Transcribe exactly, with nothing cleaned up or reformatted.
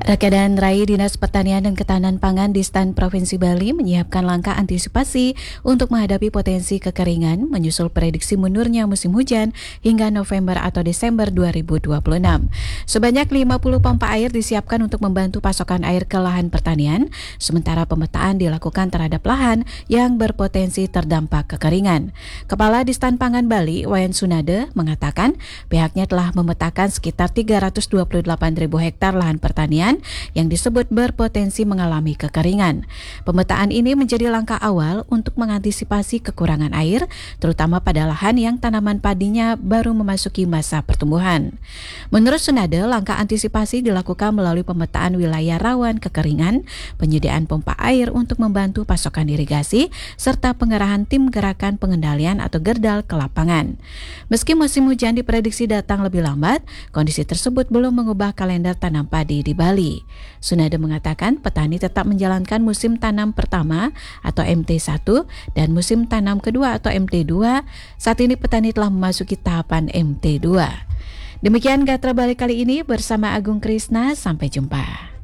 Rakyat dan Raih Dinas Pertanian dan Ketahanan Pangan di Stan Provinsi Bali menyiapkan langkah antisipasi untuk menghadapi potensi kekeringan menyusul prediksi mundurnya musim hujan hingga November atau Desember dua ribu dua puluh enam. Sebanyak lima puluh pompa air disiapkan untuk membantu pasokan air ke lahan pertanian, sementara pemetaan dilakukan terhadap lahan yang berpotensi terdampak kekeringan. Kepala Distan Pangan Bali, Wayan Sunade, mengatakan pihaknya telah memetakan sekitar tiga ratus dua puluh delapan ribu hektar lahan pertanian yang disebut berpotensi mengalami kekeringan. Pemetaan ini menjadi langkah awal untuk mengantisipasi kekurangan air, terutama pada lahan yang tanaman padinya baru memasuki masa pertumbuhan. Menurut Sunade, langkah antisipasi dilakukan melalui pemetaan wilayah rawan kekeringan, penyediaan pompa air untuk membantu pasokan irigasi, serta pengerahan tim gerakan pengendalian atau gerdal ke lapangan. Meski musim hujan diprediksi datang lebih lambat, kondisi tersebut belum mengubah kalender tanam padi di Bali. Sunade mengatakan petani tetap menjalankan musim tanam pertama atau M T satu dan musim tanam kedua atau M T dua. Saat ini petani telah memasuki tahapan M T dua. Demikian Gatra Bali kali ini bersama Agung Krisna, sampai jumpa.